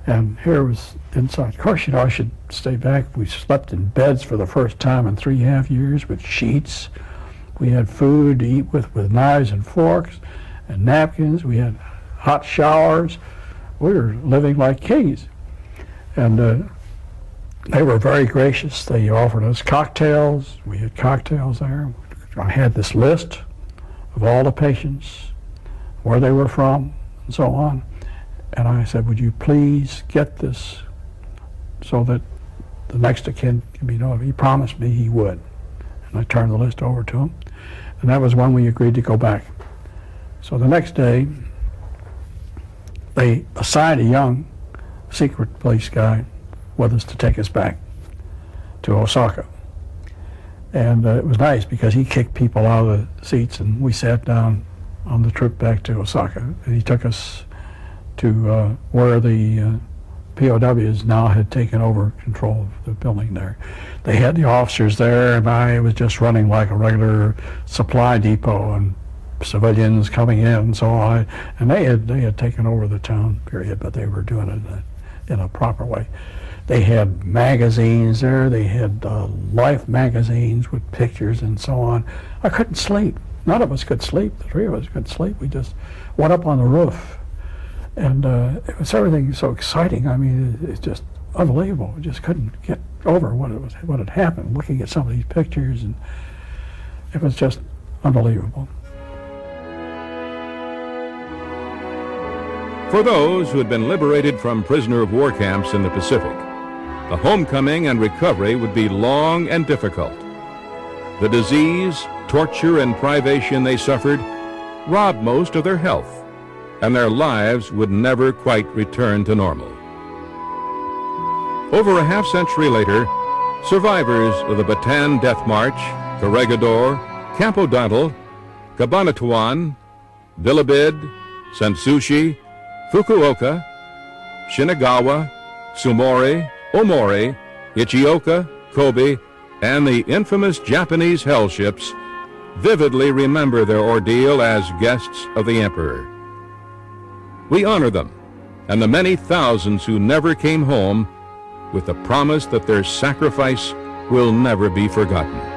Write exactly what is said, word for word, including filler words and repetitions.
And here was inside. Of course, you know, I should stay back. We slept in beds for the first time in three and a half years with sheets. We had food to eat with, with knives and forks and napkins. We had hot showers. We were living like kings. And uh, they were very gracious. They offered us cocktails. We had cocktails there. I had this list of all the patients, where they were from, and so on. And I said, would you please get this so that the next of kin can be known? He promised me he would. And I turned the list over to him. And that was when we agreed to go back. So the next day, they assigned a young secret police guy with us to take us back to Osaka. And uh, it was nice because he kicked people out of the seats, and we sat down on the trip back to Osaka. And he took us to uh, where the uh, P O Ws now had taken over control of the building there. They had the officers there, and I was just running like a regular supply depot, and civilians coming in and so on. And they had they had taken over the town, period, but they were doing it in a, in a proper way. They had magazines there. They had uh, Life magazines with pictures and so on. I couldn't sleep. None of us could sleep. The three of us could sleep. We just went up on the roof. And uh, it was everything so exciting. I mean, it, it's just unbelievable. We just couldn't get over what it was, what had happened. Looking at some of these pictures, and it was just unbelievable. For those who had been liberated from prisoner of war camps in the Pacific, the homecoming and recovery would be long and difficult. The disease, torture, and privation they suffered robbed most of their health, and their lives would never quite return to normal. Over a half century later, survivors of the Bataan Death March, Corregidor, Campo Dauntal, Cabanatuan, Bilibid, Sanssouci, Fukuoka, Shinagawa, Sumori, Omori, Ichioka, Kobe, and the infamous Japanese hell ships vividly remember their ordeal as guests of the Emperor. We honor them and the many thousands who never came home with the promise that their sacrifice will never be forgotten.